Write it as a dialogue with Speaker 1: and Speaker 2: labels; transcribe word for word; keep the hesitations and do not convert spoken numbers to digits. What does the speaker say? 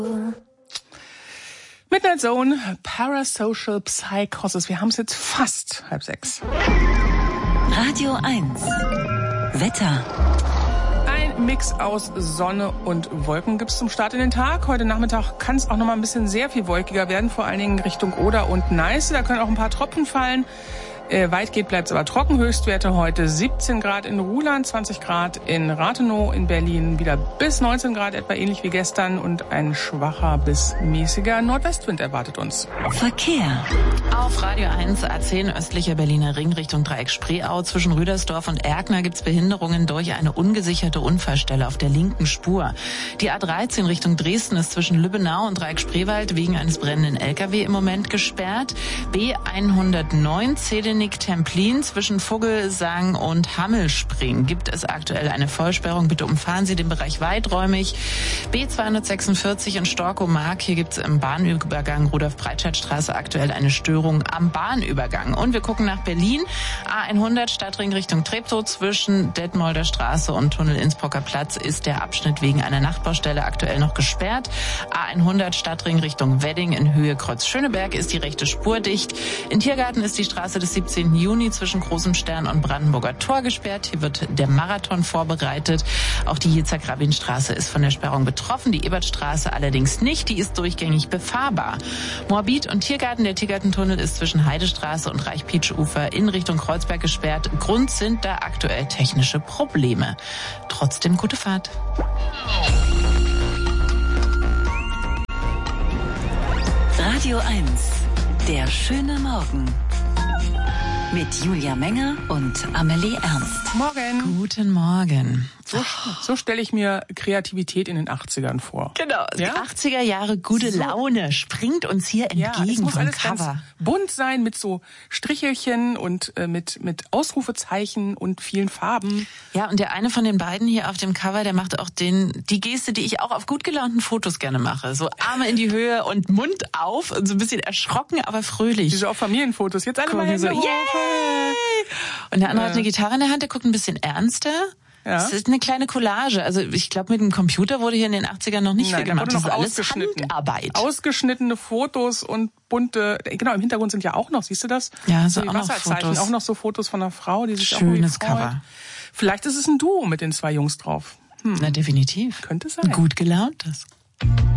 Speaker 1: Midnight Zone, Parasocial Psychosis. Wir haben es jetzt fast halb sechs.
Speaker 2: Radio eins. Wetter.
Speaker 1: Ein Mix aus Sonne und Wolken gibt's zum Start in den Tag. Heute Nachmittag kann es auch noch mal ein bisschen sehr viel wolkiger werden, vor allen Dingen Richtung Oder und Neiße. Da können auch ein paar Tropfen fallen. Äh, weitgehend bleibt es aber trocken. Höchstwerte heute siebzehn Grad in Ruhland, zwanzig Grad in Rathenow, in Berlin wieder bis neunzehn Grad, etwa ähnlich wie gestern. Und ein schwacher bis mäßiger Nordwestwind erwartet uns.
Speaker 2: Verkehr.
Speaker 3: Auf Radio eins A zehn östlicher Berliner Ring Richtung Dreieck Spreeau. Zwischen Rüdersdorf und Erkner gibt's Behinderungen durch eine ungesicherte Unfallstelle auf der linken Spur. Die A dreizehn Richtung Dresden ist zwischen Lübbenau und Dreieck Spreewald wegen eines brennenden L K W im Moment gesperrt. B hundertneun Zedenick-Templin zwischen Vogelsang und Hammelspring gibt es aktuell eine Vollsperrung. Bitte umfahren Sie den Bereich weiträumig. B zweihundertsechsundvierzig in Storkow-Mark. Hier gibt es im Bahnübergang Rudolf-Breitscheid-Straße aktuell eine Störung am Bahnübergang. Und wir gucken nach Berlin. A hundert Stadtring Richtung Treptow zwischen Detmolder Straße und Tunnel Innsbrucker Platz ist der Abschnitt wegen einer Nachtbaustelle aktuell noch gesperrt. A hundert Stadtring Richtung Wedding in Höhe Kreuz Schöneberg ist die rechte Spur dicht. In Tiergarten ist die Straße des siebzehnten Juni zwischen Großem Stern und Brandenburger Tor gesperrt. Hier wird der Marathon vorbereitet. Auch die Yitzhak-Rabin-Straße ist von der Sperrung betroffen. Die Ebertstraße allerdings nicht. Die ist durchgängig befahrbar. Moabit und Tiergarten. Der Tiergartentunnel ist zwischen Heidestraße und Reich-Pietsch-Ufer in Richtung Kreuzberg gesperrt. Grund sind da aktuell technische Probleme. Trotzdem gute Fahrt.
Speaker 2: Radio eins. Der schöne Morgen. Mit Julia Menger und Amelie Ernst.
Speaker 1: Morgen.
Speaker 3: Guten Morgen.
Speaker 1: So, so stelle ich mir Kreativität in den achtzigern vor.
Speaker 3: Genau,
Speaker 1: ja?
Speaker 3: Die achtziger Jahre gute so. Laune springt uns hier entgegen
Speaker 1: ja, es muss
Speaker 3: vom
Speaker 1: alles
Speaker 3: Cover.
Speaker 1: Ganz bunt sein mit so Strichelchen und äh, mit mit Ausrufezeichen und vielen Farben.
Speaker 3: Ja, und der eine von den beiden hier auf dem Cover, der macht auch den die Geste, die ich auch auf gut gelaunten Fotos gerne mache. So Arme in die Höhe und Mund auf und so ein bisschen erschrocken, aber fröhlich.
Speaker 1: Diese auch Familienfotos. Jetzt alle
Speaker 3: Guck,
Speaker 1: mal Hände
Speaker 3: so,
Speaker 1: hoch.
Speaker 3: Yay! Und der andere äh. hat eine Gitarre in der Hand, der guckt ein bisschen ernster.
Speaker 1: Ja.
Speaker 3: Das ist eine kleine Collage. Also ich glaube, mit dem Computer wurde hier in den achtzigern noch nicht
Speaker 1: Nein,
Speaker 3: viel gemacht.
Speaker 1: Noch
Speaker 3: das ist alles
Speaker 1: ausgeschnitten.
Speaker 3: Handarbeit.
Speaker 1: Ausgeschnittene Fotos und bunte, genau, im Hintergrund sind ja auch noch, siehst du das?
Speaker 3: Ja, so
Speaker 1: die
Speaker 3: auch noch
Speaker 1: Wasserzeichen,
Speaker 3: Fotos.
Speaker 1: Auch noch so Fotos von einer Frau, die sich
Speaker 3: Schönes
Speaker 1: auch freut.
Speaker 3: Cover.
Speaker 1: Vielleicht ist es ein Duo mit den zwei Jungs drauf. Hm.
Speaker 3: Na, definitiv.
Speaker 1: Könnte sein.
Speaker 3: Gut gelauntes.